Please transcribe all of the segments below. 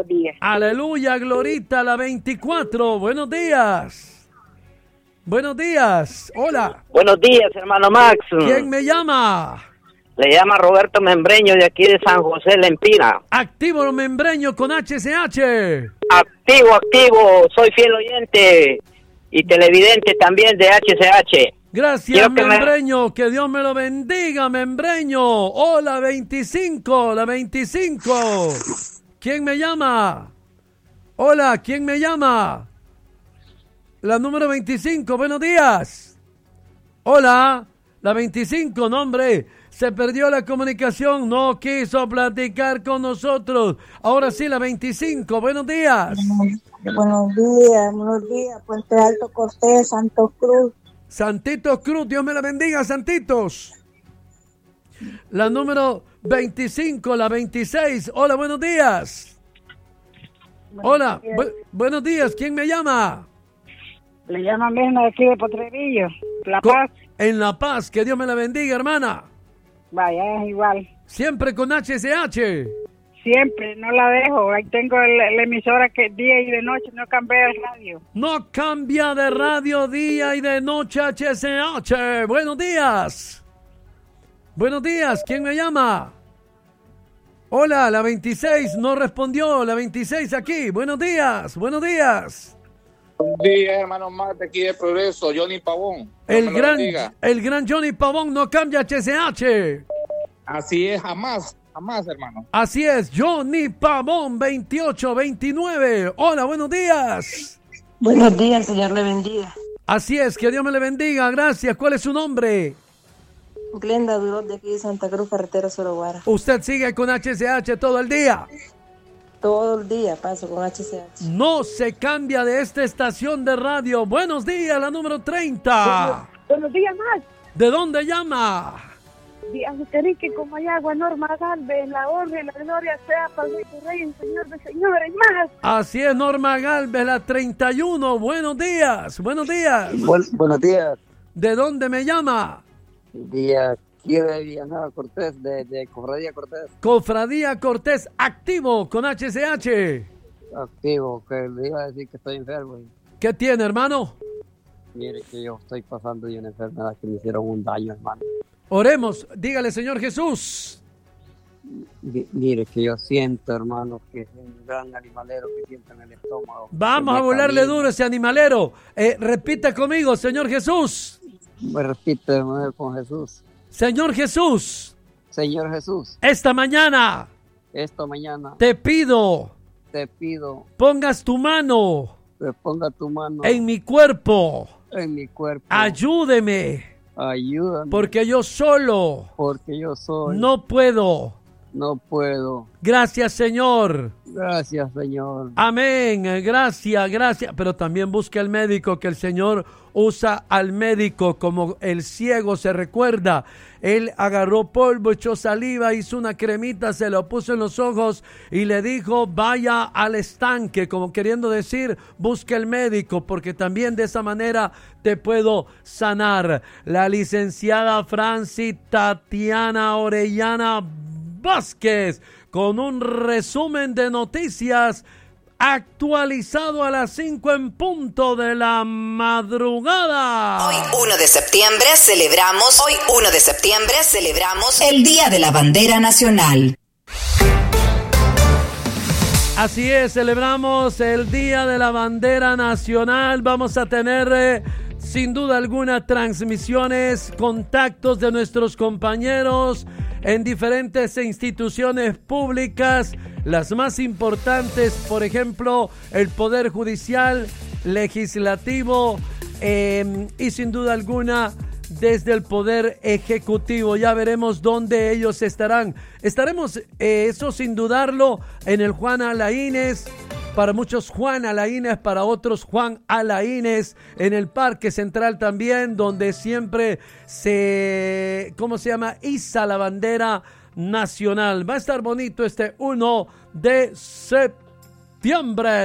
buenos días. Aleluya, Glorita, la 24. Buenos días. Buenos días. Hola. Buenos días, hermano Max. ¿Quién me llama? Le llama Roberto Membreño de aquí de San José, La Empina. Activo Membreño con HCH. Activo. Soy fiel oyente y televidente también de HCH. Gracias, Membreño. Que Dios me lo bendiga, Membreño. Hola, 25. La 25. ¿Quién me llama? Hola, ¿quién me llama? La número 25. Buenos días. Hola, la 25. No, hombre. Se perdió la comunicación, no quiso platicar con nosotros. Ahora sí, la 25. Buenos días. Buenos días. Puente Alto Cortés, Santos Cruz. Santitos Cruz, Dios me la bendiga, Santitos. La número 25, la 26. Hola, buenos días. Hola, buenos días. ¿Quién me llama? Le llama Mirna de aquí de Potrerillo, La Paz. En La Paz, que Dios me la bendiga, hermana. Vaya, es igual. Siempre con HCH. Siempre, no la dejo. Ahí tengo la emisora que día y de noche no cambia de radio. No cambia de radio día y de noche HCH. Buenos días. Buenos días, ¿quién me llama? Hola, la 26 no respondió. La 26 aquí. Buenos días. Buenos días. Buenos días, hermano Marte, aquí de Progreso, Johnny Pavón. El gran Johnny Pavón no cambia HCH. Así es, jamás, hermano. Así es, Johnny Pavón 2829. Hola, buenos días. Buenos días, Señor le bendiga. Así es, que Dios me le bendiga, gracias. ¿Cuál es su nombre? Glenda Durot de aquí de Santa Cruz, carretera Soroguara. ¿Usted sigue con HCH todo el día? Todo el día paso con HCH. No se cambia de esta estación de radio. Buenos días, la número 30. Buenos días, más. ¿De dónde llama? De Azuquerique, Comayagua, Norma Galvez. La honra y la gloria sea para el Rey, el Señor de señores, más. Así es, Norma Galvez, la 31. Buenos días, buenos días. Buenos días. ¿De dónde me llama? De aquí de Villanueva Cortés, de Cofradía Cortés. Cofradía Cortés, activo con HCH. Activo, que le iba a decir que estoy enfermo. ¿Qué tiene, hermano? Mire que yo estoy pasando de una enfermedad que me hicieron un daño, hermano. Oremos, dígale, Señor Jesús. Mire que yo siento, hermano, que es un gran animalero que siento en el estómago. Vamos a volarle duro ese animalero. Repita conmigo, Señor Jesús. Me repite de nuevo con Jesús. Señor Jesús. Señor Jesús. Esta mañana. Te pido. Pongas tu mano. Ponga tu mano. En mi cuerpo. Ayúdame. Porque yo solo. No puedo. Gracias, Señor. Amén. Gracias. Pero también busque al médico, que el Señor usa al médico como el ciego se recuerda. Él agarró polvo, echó saliva, hizo una cremita, se lo puso en los ojos y le dijo, vaya al estanque, como queriendo decir, busque el médico, porque también de esa manera te puedo sanar. La licenciada Franci Tatiana Orellana Vázquez, con un resumen de noticias actualizado a las 5 en punto de la madrugada. Hoy 1 de septiembre celebramos el Día de la Bandera Nacional. Así es, celebramos el Día de la Bandera Nacional. Vamos a tener sin duda alguna transmisiones, contactos de nuestros compañeros en diferentes instituciones públicas, las más importantes, por ejemplo, el Poder Judicial, Legislativo y sin duda alguna desde el Poder Ejecutivo. Ya veremos dónde ellos estarán. Estaremos, eso sin dudarlo, en el Juan Alaínez. Para muchos Juan Alaínez, para otros Juan Alaínez, en el Parque Central también, donde siempre iza la bandera nacional. Va a estar bonito este 1 de septiembre. septiembre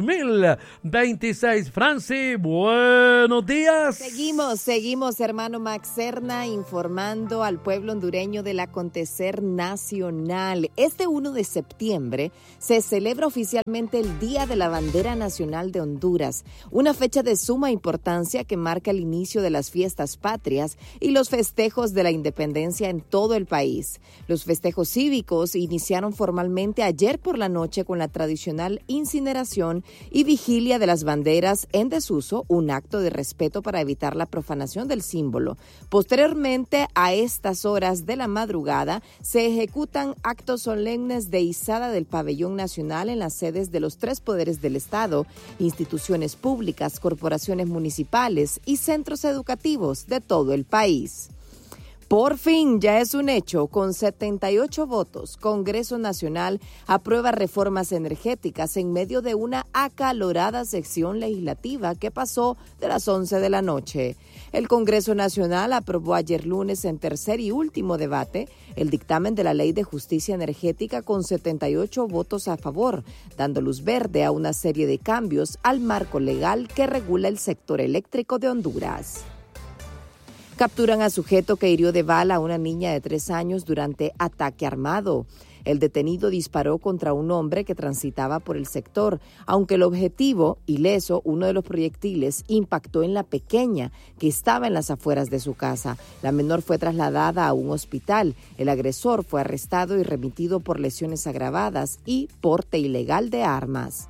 2026. Franci, buenos días. Seguimos, hermano Max Serna, informando al pueblo hondureño del acontecer nacional. Este 1 de septiembre se celebra oficialmente el Día de la Bandera Nacional de Honduras, una fecha de suma importancia que marca el inicio de las fiestas patrias y los festejos de la independencia en todo el país. Los festejos cívicos iniciaron formalmente ayer por la noche con la tradicional incineración y vigilia de las banderas en desuso, un acto de respeto para evitar la profanación del símbolo. Posteriormente, a estas horas de la madrugada, se ejecutan actos solemnes de izada del pabellón nacional en las sedes de los 3 poderes del Estado, instituciones públicas, corporaciones municipales y centros educativos de todo el país. Por fin, ya es un hecho, con 78 votos, Congreso Nacional aprueba reformas energéticas en medio de una acalorada sesión legislativa que pasó de las 11 de la noche. El Congreso Nacional aprobó ayer lunes en tercer y último debate el dictamen de la Ley de Justicia Energética con 78 votos a favor, dando luz verde a una serie de cambios al marco legal que regula el sector eléctrico de Honduras. Capturan a sujeto que hirió de bala a una niña de 3 años durante ataque armado. El detenido disparó contra un hombre que transitaba por el sector, aunque el objetivo, ileso, uno de los proyectiles, impactó en la pequeña que estaba en las afueras de su casa. La menor fue trasladada a un hospital. El agresor fue arrestado y remitido por lesiones agravadas y porte ilegal de armas.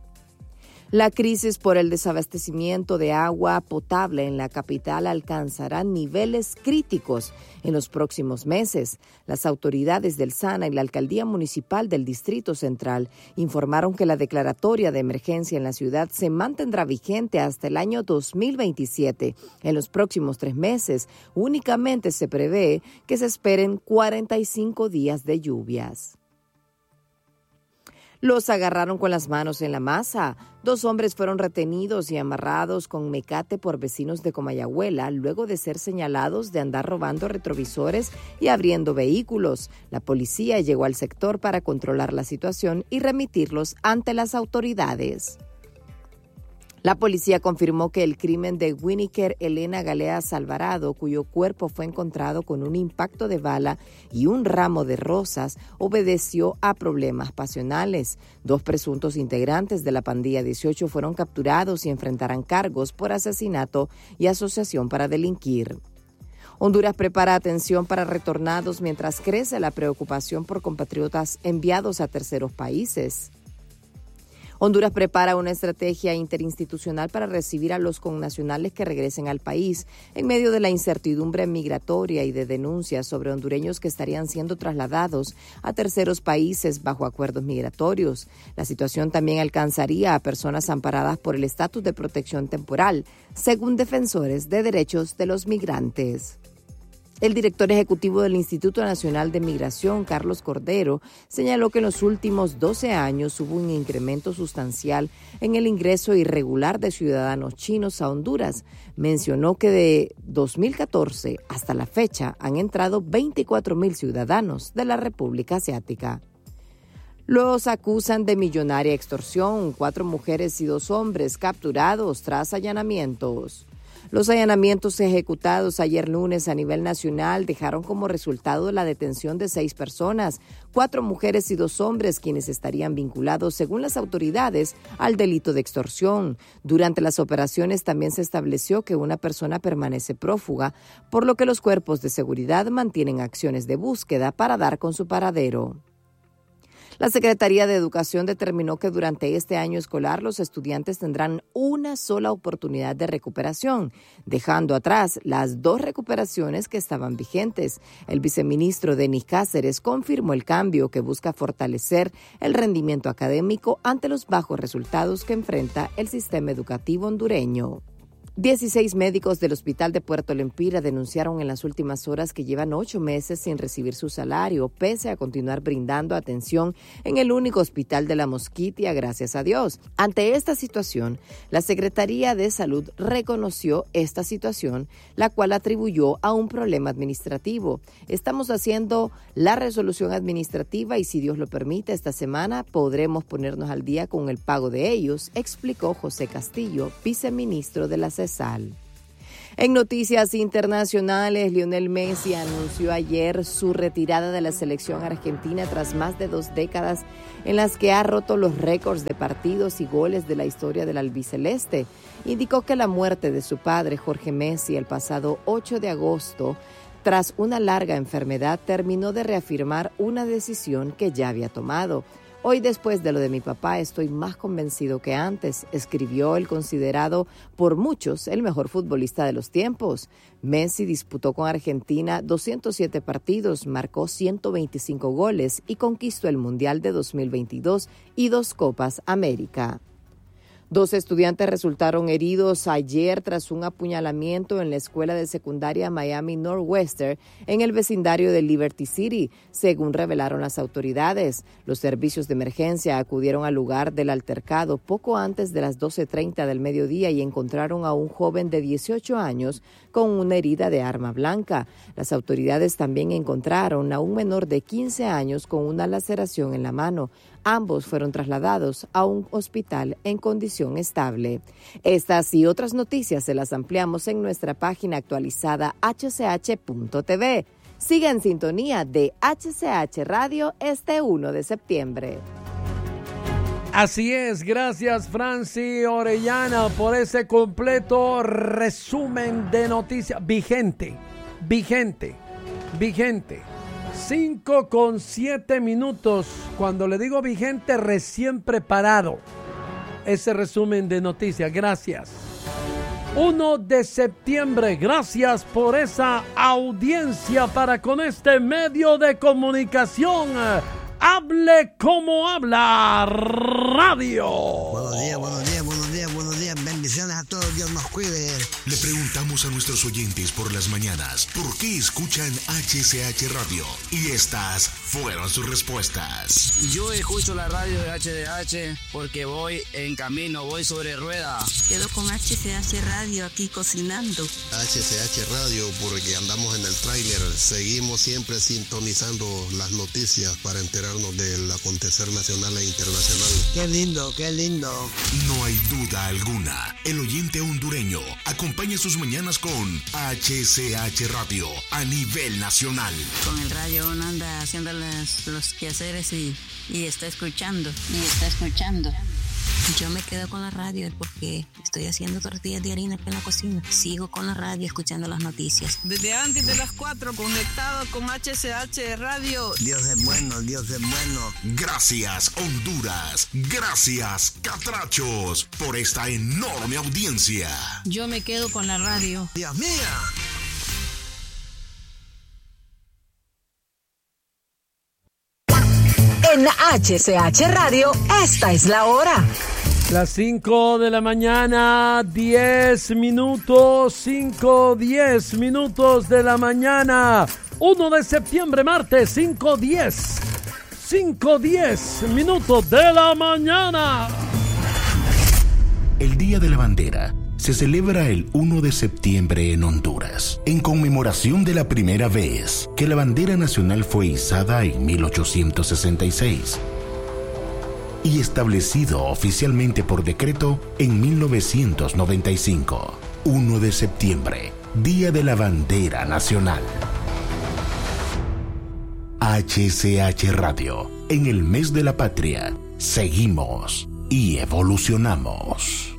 La crisis por el desabastecimiento de agua potable en la capital alcanzará niveles críticos en los próximos meses. Las autoridades del SANA y la Alcaldía Municipal del Distrito Central informaron que la declaratoria de emergencia en la ciudad se mantendrá vigente hasta el año 2027. En los próximos 3 meses, únicamente se prevé que se esperen 45 días de lluvias. Los agarraron con las manos en la masa. 2 hombres fueron retenidos y amarrados con mecate por vecinos de Comayagüela luego de ser señalados de andar robando retrovisores y abriendo vehículos. La policía llegó al sector para controlar la situación y remitirlos ante las autoridades. La policía confirmó que el crimen de Winiker Elena Galeas Alvarado, cuyo cuerpo fue encontrado con un impacto de bala y un ramo de rosas, obedeció a problemas pasionales. 2 presuntos integrantes de la pandilla 18 fueron capturados y enfrentarán cargos por asesinato y asociación para delinquir. Honduras prepara atención para retornados mientras crece la preocupación por compatriotas enviados a terceros países. Honduras prepara una estrategia interinstitucional para recibir a los connacionales que regresen al país en medio de la incertidumbre migratoria y de denuncias sobre hondureños que estarían siendo trasladados a terceros países bajo acuerdos migratorios. La situación también alcanzaría a personas amparadas por el estatus de protección temporal, según defensores de derechos de los migrantes. El director ejecutivo del Instituto Nacional de Migración, Carlos Cordero, señaló que en los últimos 12 años hubo un incremento sustancial en el ingreso irregular de ciudadanos chinos a Honduras. Mencionó que de 2014 hasta la fecha han entrado 24,000 ciudadanos de la República Asiática. Los acusan de millonaria extorsión, 4 mujeres y 2 hombres capturados tras allanamientos. Los allanamientos ejecutados ayer lunes a nivel nacional dejaron como resultado la detención de 6 personas, 4 mujeres y 2 hombres, quienes estarían vinculados, según las autoridades, al delito de extorsión. Durante las operaciones también se estableció que una persona permanece prófuga, por lo que los cuerpos de seguridad mantienen acciones de búsqueda para dar con su paradero. La Secretaría de Educación determinó que durante este año escolar los estudiantes tendrán una sola oportunidad de recuperación, dejando atrás las 2 recuperaciones que estaban vigentes. El viceministro Denis Cáceres confirmó el cambio que busca fortalecer el rendimiento académico ante los bajos resultados que enfrenta el sistema educativo hondureño. 16 médicos del Hospital de Puerto Lempira denunciaron en las últimas horas que llevan 8 meses sin recibir su salario, pese a continuar brindando atención en el único hospital de La Mosquitia, gracias a Dios. Ante esta situación, la Secretaría de Salud reconoció esta situación, la cual atribuyó a un problema administrativo. Estamos haciendo la resolución administrativa y, si Dios lo permite, esta semana podremos ponernos al día con el pago de ellos, explicó José Castillo, viceministro de la CESAL. En noticias internacionales, Lionel Messi anunció ayer su retirada de la selección argentina tras más de 2 décadas en las que ha roto los récords de partidos y goles de la historia del albiceleste. Indicó que la muerte de su padre, Jorge Messi, el pasado 8 de agosto, tras una larga enfermedad, terminó de reafirmar una decisión que ya había tomado. Hoy, después de lo de mi papá, estoy más convencido que antes, escribió el considerado por muchos el mejor futbolista de los tiempos. Messi disputó con Argentina 207 partidos, marcó 125 goles y conquistó el Mundial de 2022 y 2 Copas América. 2 estudiantes resultaron heridos ayer tras un apuñalamiento en la escuela de secundaria Miami Northwestern en el vecindario de Liberty City, según revelaron las autoridades. Los servicios de emergencia acudieron al lugar del altercado poco antes de las 12:30 del mediodía y encontraron a un joven de 18 años con una herida de arma blanca. Las autoridades también encontraron a un menor de 15 años con una laceración en la mano. Ambos fueron trasladados a un hospital en condición estable. Estas y otras noticias se las ampliamos en nuestra página actualizada hch.tv. Siga en sintonía de HCH Radio este 1 de septiembre. Así es, gracias Franci Orellana por ese completo resumen de noticias. Vigente. 5:07. Cuando le digo vigente, recién preparado. Ese resumen de noticias, gracias. 1 de septiembre, gracias por esa audiencia para con este medio de comunicación. Hable como habla radio. Buenos días, bendiciones a todos, Dios nos cuide. Le preguntamos a nuestros oyentes por las mañanas por qué escuchan HCH Radio y estas fueron sus respuestas. Yo escucho la radio de HCH porque voy en camino, voy sobre rueda. Quedo con HCH Radio aquí cocinando. HCH Radio porque andamos en el tráiler, seguimos siempre sintonizando las noticias para enterarnos del acontecer nacional e internacional. Qué lindo. No hay duda alguna, el oyente hondureño acompaña sus mañanas con HCH Radio a nivel nacional. Con el radio uno anda haciendo los quehaceres y está escuchando. Yo me quedo con la radio porque estoy haciendo tortillas de harina en la cocina. Sigo con la radio escuchando las noticias. Desde antes de las 4 conectado con HCH Radio. Dios es bueno. Gracias Honduras, gracias Catrachos por esta enorme audiencia. Yo me quedo con la radio. Dios mío. En HCH Radio, esta es la hora. Las 5 de la mañana, 10 minutos, 5:10 minutos de la mañana. 1 de septiembre, martes, 5:10 minutos de la mañana. El Día de la Bandera se celebra el 1 de septiembre en Honduras, en conmemoración de la primera vez que la bandera nacional fue izada en 1866 y establecido oficialmente por decreto en 1995. 1 de septiembre, Día de la Bandera Nacional. HCH Radio, en el mes de la patria, seguimos y evolucionamos.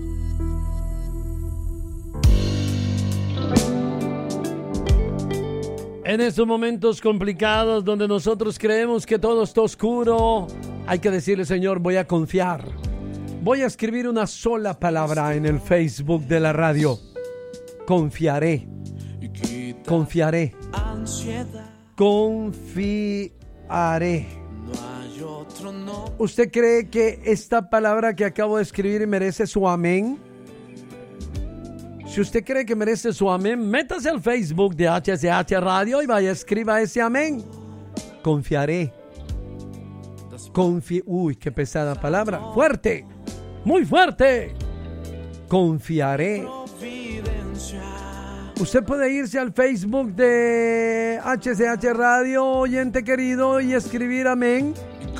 En estos momentos complicados donde nosotros creemos que todo está oscuro, hay que decirle, Señor, voy a confiar. Voy a escribir una sola palabra en el Facebook de la radio. Confiaré. Confiaré. Confiaré. ¿Usted cree que esta palabra que acabo de escribir merece su amén? Si usted cree que merece su amén, métase al Facebook de HSH Radio y vaya, escriba ese amén. Confiaré. Uy, qué pesada palabra. Fuerte, muy fuerte. Confiaré. Usted puede irse al Facebook de HSH Radio, oyente querido, y escribir amén.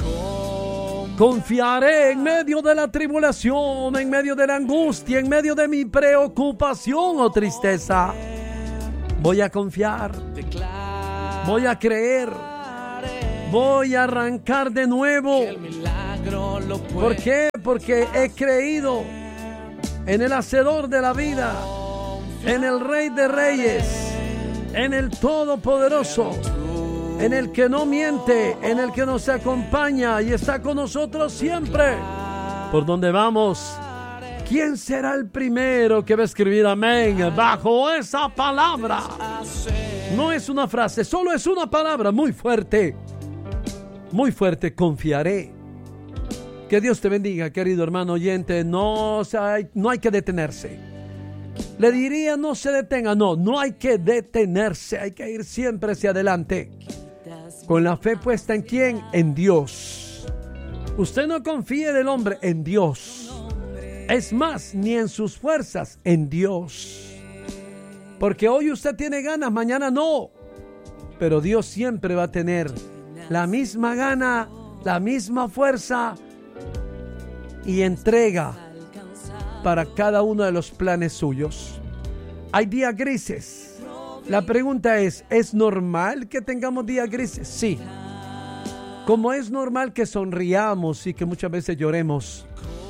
Confiaré en medio de la tribulación, en medio de la angustia, en medio de mi preocupación o tristeza. Voy a confiar. Voy a creer. Voy a arrancar de nuevo. ¿Por qué? Porque he creído en el hacedor de la vida, en el Rey de Reyes, en el Todopoderoso, en el que no miente, en el que nos acompaña y está con nosotros siempre. ¿Por dónde vamos? ¿Quién será el primero que va a escribir amén bajo esa palabra? No es una frase, solo es una palabra muy fuerte. Muy fuerte, confiaré. Que Dios te bendiga, querido hermano oyente. No hay que detenerse. Le diría no se detenga, no hay que detenerse. Hay que ir siempre hacia adelante. Con la fe puesta en ¿quién? En Dios. Usted no confíe del hombre, en Dios. Es más, ni en sus fuerzas, en Dios. Porque hoy usted tiene ganas, mañana no. Pero Dios siempre va a tener la misma gana, la misma fuerza y entrega para cada uno de los planes suyos. Hay días grises. La pregunta ¿es normal que tengamos días grises? Sí. Como es normal que sonriamos y que muchas veces lloremos.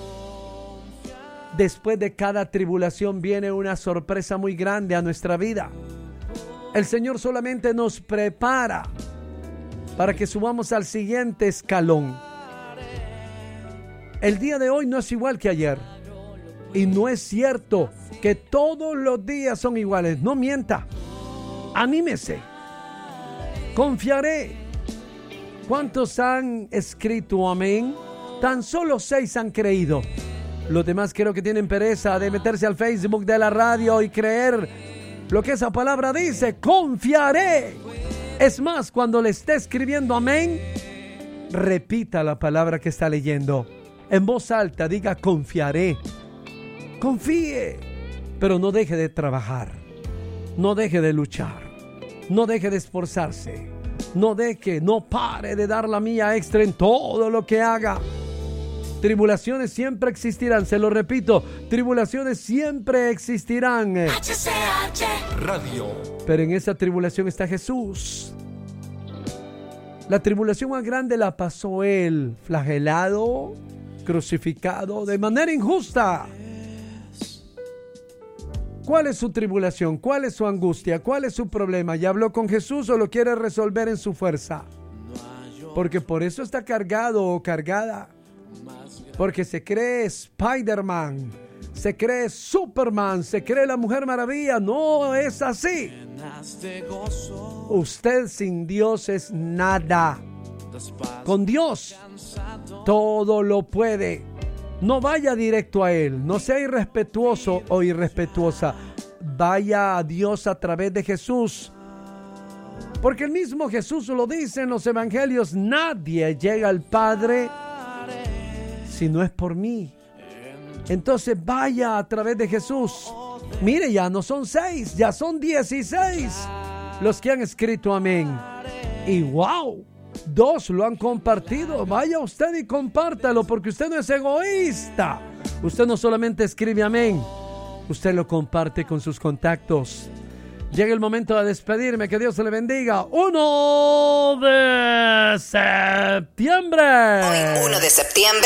Después de cada tribulación viene una sorpresa muy grande a nuestra vida. El Señor solamente nos prepara para que subamos al siguiente escalón. El día de hoy no es igual que ayer. Y no es cierto que todos los días son iguales. No mienta. Anímese. Confiaré. ¿Cuántos han escrito amén? Tan solo 6 han creído. Los demás creo que tienen pereza de meterse al Facebook de la radio y creer lo que esa palabra dice. Confiaré. Es más, cuando le esté escribiendo amén, repita la palabra que está leyendo. En voz alta diga confiaré. Confíe, pero no deje de trabajar. No deje de luchar. No deje de esforzarse. No pare de dar la mía extra en todo lo que haga. Tribulaciones siempre existirán, se lo repito, tribulaciones siempre existirán. HCH Radio. Pero en esa tribulación está Jesús. La tribulación más grande la pasó Él, flagelado, crucificado de manera injusta. ¿Cuál es su tribulación? ¿Cuál es su angustia? ¿Cuál es su problema? ¿Ya habló con Jesús o lo quiere resolver en su fuerza? Porque por eso está cargado o cargada. Porque se cree Spider-Man, se cree Superman, se cree la Mujer Maravilla. No es así. Usted sin Dios es nada. Con Dios todo lo puede. No vaya directo a Él. No sea irrespetuoso o irrespetuosa. Vaya a Dios a través de Jesús. Porque el mismo Jesús lo dice en los evangelios. Nadie llega al Padre si no es por mí. Entonces vaya a través de Jesús. Mire, ya no son 6, ya son 16 los que han escrito amén. Y wow, 2 lo han compartido. Vaya usted y compártalo, porque usted no es egoísta. Usted no solamente escribe amén, usted lo comparte con sus contactos. Llega el momento de despedirme. Que Dios le bendiga. 1 de septiembre. Hoy 1 de septiembre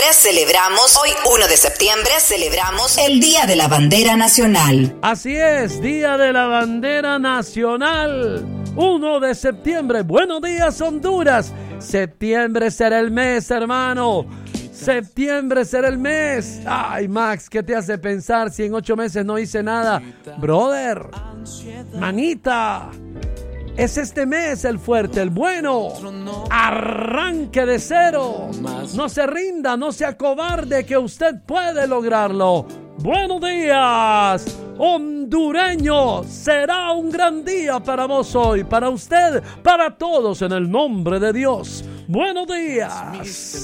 celebramos el Día de la Bandera Nacional. Así es, Día de la Bandera Nacional. 1 de septiembre. Buenos días, Honduras. Septiembre será el mes, hermano. Septiembre será el mes. Ay, Max, ¿qué te hace pensar si en 8 meses no hice nada? Brother, manita, es este mes el fuerte, el bueno. Arranque de cero. No se rinda, no se acobarde, que usted puede lograrlo. Buenos días, Honduras. hondureño. Será un gran día para vos hoy, para usted, para todos, en el nombre de Dios. Buenos días.